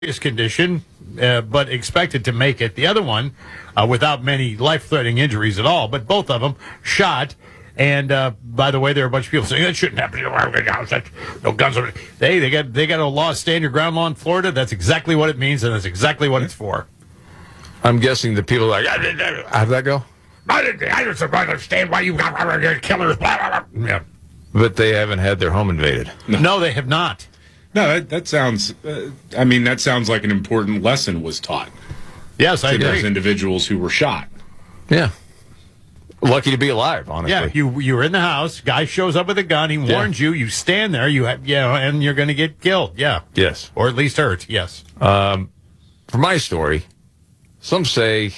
condition, but expected to make it. The other one, without many life-threatening injuries at all, but both of them shot. And by the way, there are a bunch of people saying that shouldn't happen. No guns. They got a law, stand your ground law in Florida. That's exactly what it means, and that's exactly what it's for. I'm guessing the people are like, how'd that go? I just don't understand why you got killers. Yeah. But they haven't had their home invaded. No, they have not. No, that sounds. That sounds like an important lesson was taught. Yes, I to agree. those individuals who were shot. Yeah, lucky to be alive. Honestly, yeah. You were in the house. Guy shows up with a gun. He warns you. You stand there. And you're going to get killed. Yeah. Yes, or at least hurt. Yes. For my story, some say,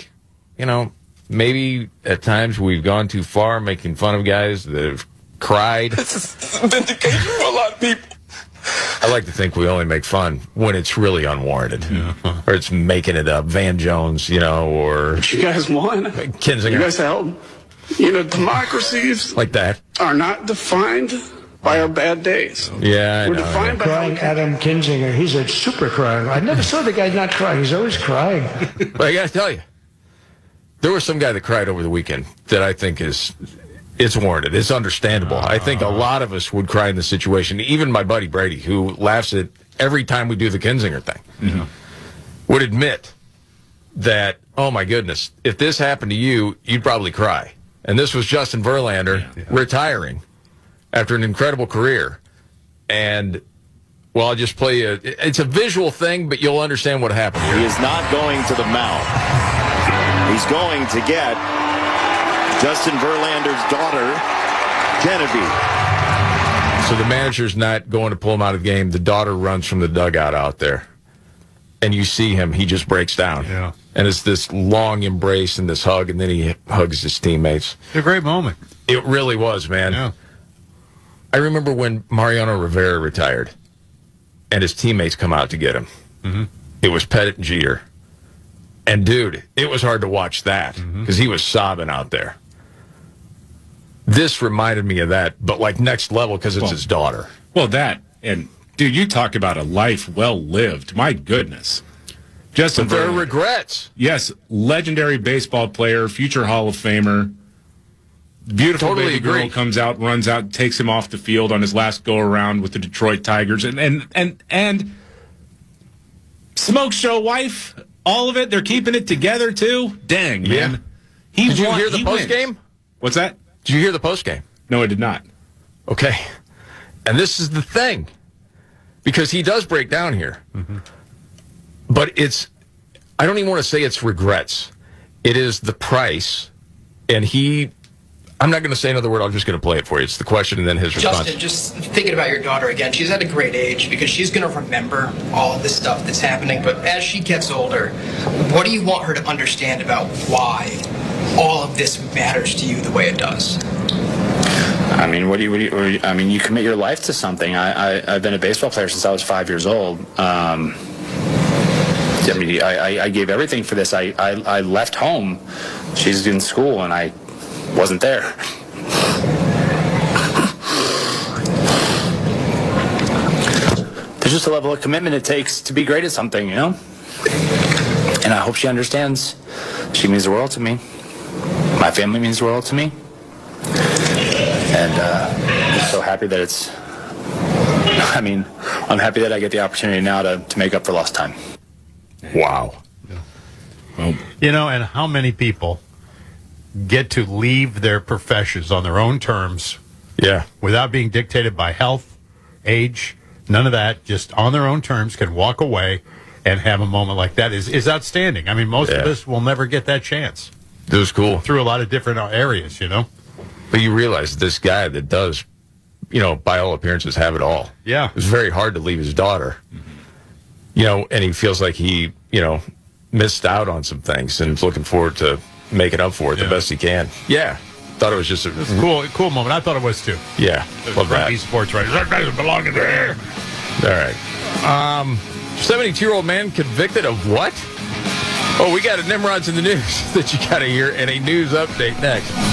maybe at times we've gone too far, making fun of guys that have cried. This is vindication for a lot of people. I like to think we only make fun when it's really unwarranted. Yeah. Or it's making it up. Van Jones, or... But you guys won. Kinzinger. You guys held. Democracies... like that. ...are not defined by our bad days. Yeah, We're defined by... Crying Adam Kinzinger. He's a super crying. I never saw the guy not crying. He's always crying. But I got to tell you, there was some guy that cried over the weekend that I think it's warranted. It's understandable. I think a lot of us would cry in this situation. Even my buddy Brady, who laughs at every time we do the Kinzinger thing, would admit that, oh my goodness, if this happened to you, you'd probably cry. And this was Justin Verlander retiring after an incredible career. And, well, I'll just play it's a visual thing, but you'll understand what happened here. He is not going to the mound. He's going to get Justin Verlander's daughter, Genevieve. So the manager's not going to pull him out of the game. The daughter runs from the dugout out there. And you see him, he just breaks down. Yeah. And it's this long embrace and this hug, and then he hugs his teammates. It's a great moment. It really was, man. Yeah. I remember when Mariano Rivera retired, and his teammates come out to get him. Mm-hmm. It was Pettit and Jeter. And, dude, it was hard to watch that because he was sobbing out there. This reminded me of that, but like next level because it's his daughter. Well, and dude, you talk about a life well lived. My goodness, Justin. But there are regrets. Yes, legendary baseball player, future Hall of Famer. Beautiful totally baby agree. girl comes out, runs out, takes him off the field on his last go around with the Detroit Tigers, and smoke show wife. All of it. They're keeping it together too. Dang, man. Yeah. Did you hear the post game? What's that? Did you hear the post game? No, I did not. Okay. And this is the thing. Because he does break down here. Mm-hmm. But I don't even want to say it's regrets. It is the price. And I'm not going to say another word. I'm just going to play it for you. It's the question and then his response. Justin, just thinking about your daughter again, she's at a great age because she's going to remember all of this stuff that's happening. But as she gets older, what do you want her to understand about why all of this matters to you the way it does? I mean, you commit your life to something. I've been a baseball player since I was 5 years old. I gave everything for this. I left home. She's in school, and I wasn't there. There's just a level of commitment it takes to be great at something, And I hope she understands. She means the world to me. My family means the world to me. And I'm so happy that I'm happy that I get the opportunity now to make up for lost time. Wow. Well, and how many people get to leave their professions on their own terms without being dictated by health, age, none of that, just on their own terms can walk away and have a moment like that is outstanding. I mean, most of us will never get that chance. It was cool. Through a lot of different areas, But you realize this guy that does, by all appearances, have it all. Yeah. It was very hard to leave his daughter. And he feels like he, missed out on some things and is looking forward to making up for it the best he can. Yeah. Thought it was just a cool moment. I thought it was too. Yeah. Love that. Sports writers. That doesn't belong in there. All right. 72-year-old man convicted of what? Oh, we got a Nimrod's in the news that you got to hear and a news update next.